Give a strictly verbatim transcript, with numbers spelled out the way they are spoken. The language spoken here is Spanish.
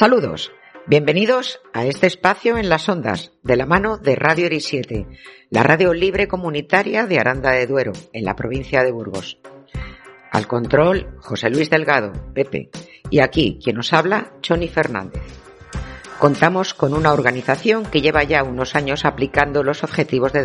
Saludos, bienvenidos a este espacio en las ondas, de la mano de Radio ERI siete, la radio libre comunitaria de Aranda de Duero, en la provincia de Burgos. Al control, José Luis Delgado, Pepe, y aquí, quien nos habla, Choni Fernández. Contamos con una organización que lleva ya unos años aplicando los objetivos de